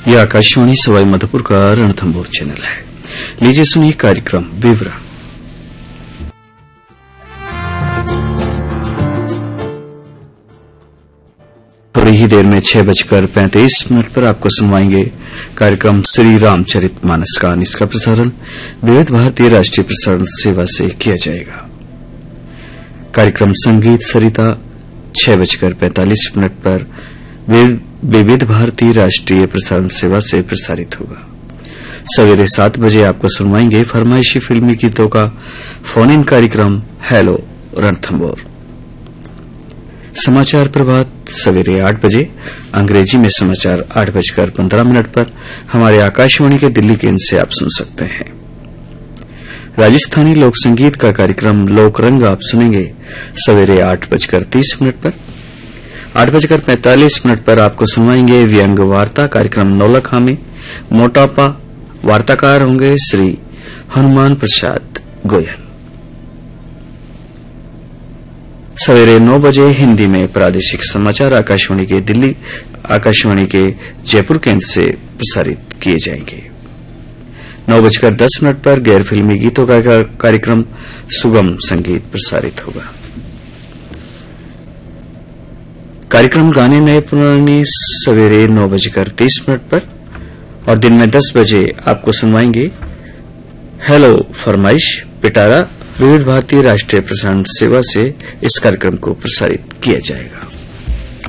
यह आकाशवाणी सवाई माधोपुर का रणथंभौर चैनल है। लीजिए सुनिए कार्यक्रम विवरण। थोड़ी ही देर में 6:35 पर आपको सुनवाएंगे कार्यक्रम श्री रामचरितमानस का। इसका प्रसारण विविध भारतीय राष्ट्रीय प्रसारण सेवा से किया जाएगा। कार्यक्रम संगीत सरिता 6:45 पर विविध भारतीय राष्ट्रीय प्रसारण सेवा से प्रसारित होगा। सवेरे 7 बजे आपको सुनवाएंगे फरमाइशी फिल्मी गीतों का फोन इन कार्यक्रम हेलो रणथंभौर। समाचार प्रभात सवेरे 8 बजे, अंग्रेजी में समाचार 8:15 पर हमारे आकाशवाणी के दिल्ली केंद्र से आप सुन सकते हैं। राजस्थानी लोक संगीत का कार्यक्रम लोक रंग आप सुनेंगे सवेरे 8:30 पर। 8:45 पर आपको सुनवाएंगे व्यंग वार्ता कार्यक्रम नौलखा में मोटापा। वार्ताकार होंगे श्री हनुमान प्रसाद गोयल। सवेरे 9 बजे हिंदी में प्रादेशिक समाचार आकाशवाणी के जयपुर केंद्र से प्रसारित किए जाएंगे। 9:10 पर गैर फिल्मी गीतों का कार्यक्रम सुगम संगीत प्रसारित होगा। कार्यक्रम गाने नए पुराने सवेरे 9:30 पर और दिन में 10 बजे आपको सुनवाएंगे हेलो फरमाइश पिटारा। विविध भारतीय राष्ट्रीय प्रसारण सेवा से इस कार्यक्रम को प्रसारित किया जाएगा।